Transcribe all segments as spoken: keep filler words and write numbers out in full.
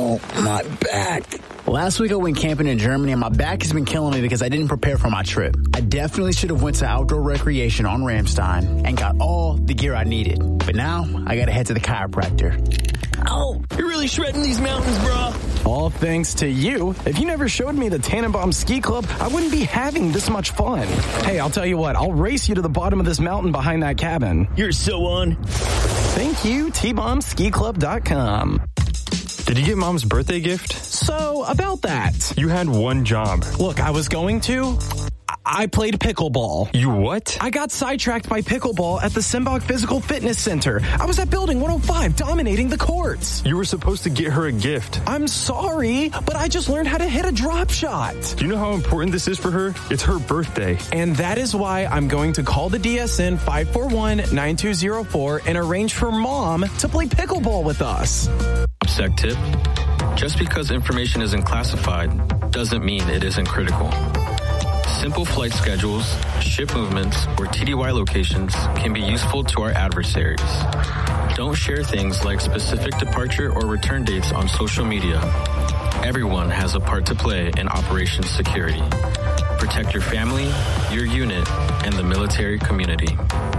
Oh, my back. Last week I went camping in Germany and my back has been killing me because I didn't prepare for my trip. I definitely should have went to outdoor recreation on Ramstein and got all the gear I needed. But now I gotta head to the chiropractor. Oh, you're really shredding these mountains, bro. All thanks to you. If you never showed me the Tannenbaum Ski Club, I wouldn't be having this much fun. Hey, I'll tell you what, I'll race you to the bottom of this mountain behind that cabin. You're so on. Thank you, T bomb ski club dot com. Did you get Mom's birthday gift? So, about that. You had one job. Look, I was going to... I played pickleball. You what? I got sidetracked by pickleball at the Simbach Physical Fitness Center. I was at Building one oh five dominating the courts. You were supposed to get her a gift. I'm sorry, but I just learned how to hit a drop shot. Do you know how important this is for her? It's her birthday. And that is why I'm going to call the D S N five four one, nine two zero four and arrange for Mom to play pickleball with us. Sec tip. Just because information isn't classified doesn't mean it isn't critical. Simple flight schedules, ship movements, or T D Y locations can be useful to our adversaries. Don't share things like specific departure or return dates on social media. Everyone has a part to play in Operation Security. Protect your family, your unit, and the military community.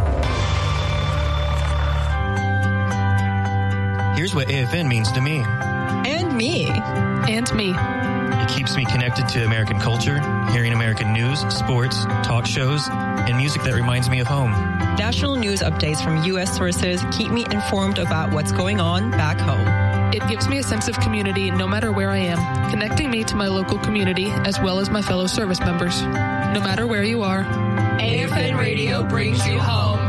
Here's what A F N means to me. And me. And me. It keeps me connected to American culture, hearing American news, sports, talk shows, and music that reminds me of home. National news updates from U S sources keep me informed about what's going on back home. It gives me a sense of community no matter where I am, connecting me to my local community as well as my fellow service members. No matter where you are, A F N Radio brings you home.